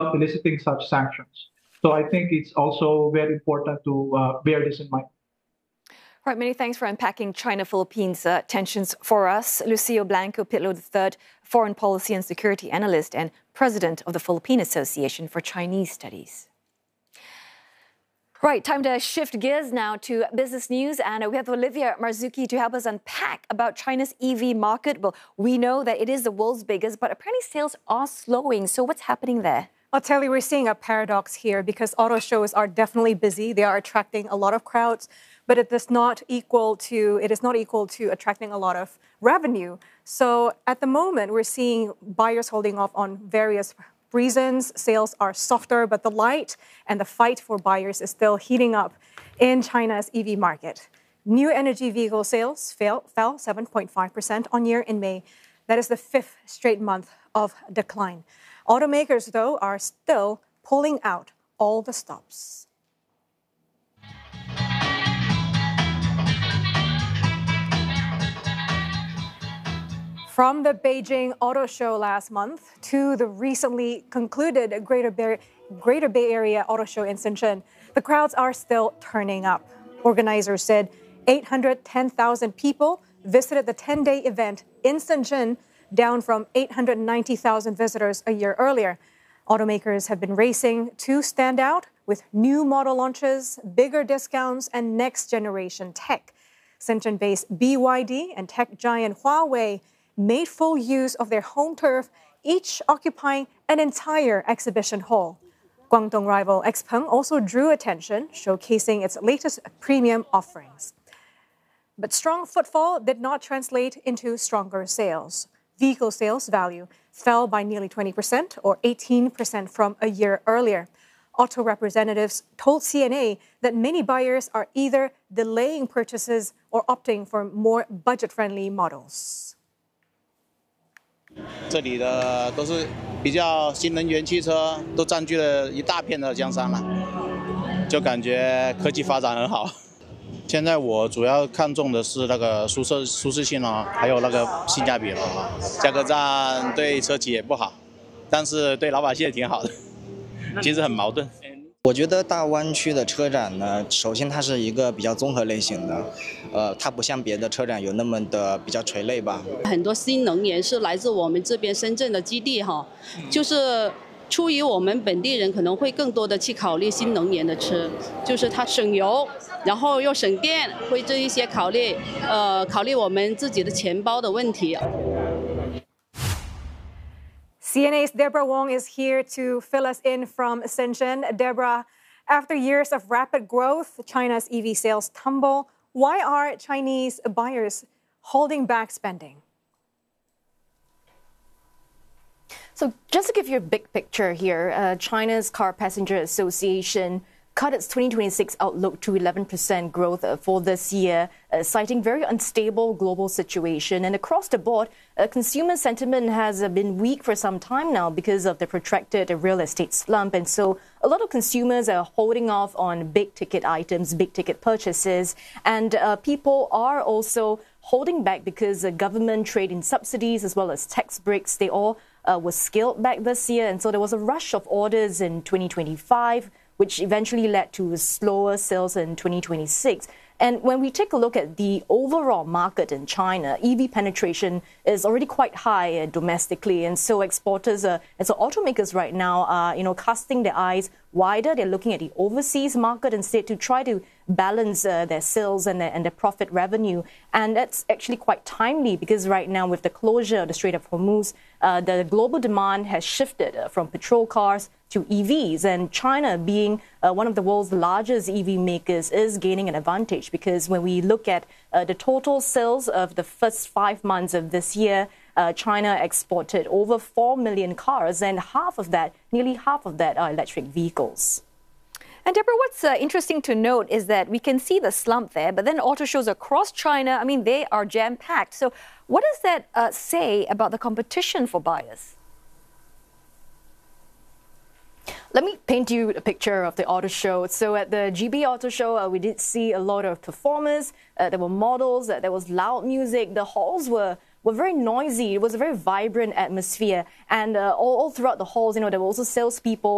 eliciting such sanctions. So I think it's also very important to bear this in mind. Right, many thanks for unpacking China-Philippines tensions for us. Lucio Blanco Pitlo III, foreign policy and security analyst and president of the Philippine Association for Chinese Studies. Right, time to shift gears now to business news. And we have Olivia Marzuki to help us unpack about China's EV market. Well, we know that it is the world's biggest, but apparently sales are slowing. So what's happening there? I'll tell you, we're seeing a paradox here because auto shows are definitely busy. They are attracting a lot of crowds, but it is not equal to attracting a lot of revenue. So at the moment, we're seeing buyers holding off on various reasons. Sales are softer, but the light and the fight for buyers is still heating up in China's EV market. New energy vehicle sales fell 7.5% on year in May. That is the fifth straight month of decline. Automakers, though, are still pulling out all the stops. From the Beijing Auto Show last month to the recently concluded Greater Bay Area Auto Show in Shenzhen, the crowds are still turning up. Organizers said 810,000 people visited the 10-day event in Shenzhen, down from 890,000 visitors a year earlier. Automakers have been racing to stand out with new model launches, bigger discounts, and next-generation tech. Shenzhen-based BYD and tech giant Huawei made full use of their home turf, each occupying an entire exhibition hall. Guangdong rival XPeng also drew attention, showcasing its latest premium offerings. But strong footfall did not translate into stronger sales. Vehicle sales value fell by nearly 20% or 18% from a year earlier. Auto representatives told CNA that many buyers are either delaying purchases or opting for more budget-friendly models. 这里的都是比较新能源汽车，都占据了一大片的江山了，就感觉科技发展很好。现在我主要看重的是那个舒适性哦，还有那个性价比了啊。价格战对车企也不好，但是对老百姓也挺好的，其实很矛盾。 我觉得大湾区的车展呢，首先它是一个比较综合类型的，它不像别的车展有那么的比较垂类吧。 很多新能源是来自我们这边深圳的基地哈，就是出于我们本地人可能会更多的去考虑新能源的车，就是它省油，然后又省电，会这一些考虑我们自己的钱包的问题。 CNA's Deborah Wong is here to fill us in from Shenzhen. Deborah, after years of rapid growth, China's EV sales tumble. Why are Chinese buyers holding back spending? So just to give you a big picture here, China's Car Passenger Association cut its 2026 outlook to 11% growth for this year, citing very unstable global situation. And across the board, consumer sentiment has been weak for some time now because of the protracted real estate slump. And so a lot of consumers are holding off on big-ticket items, big-ticket purchases. And people are also holding back because government trade-in subsidies as well as tax breaks, they all were scaled back this year. And so there was a rush of orders in 2025, which eventually led to slower sales in 2026. And when we take a look at the overall market in China, EV penetration is already quite high domestically. And so exporters and so automakers right now are, casting their eyes wider. They're looking at the overseas market instead to try to balance their sales and their profit revenue. And that's actually quite timely because right now with the closure of the Strait of Hormuz, the global demand has shifted from petrol cars to EVs, and China, being one of the world's largest EV makers, is gaining an advantage because when we look at the total sales of the first 5 months of this year, China exported over 4 million cars, and nearly half of that are electric vehicles. And Deborah, what's interesting to note is that we can see the slump there, but then auto shows across China, they are jam-packed. So what does that say about the competition for buyers? Let me paint you a picture of the auto show. So at the GB Auto Show, we did see a lot of performers. There were models. There was loud music. The halls were very noisy. It was a very vibrant atmosphere. And all throughout the halls, there were also salespeople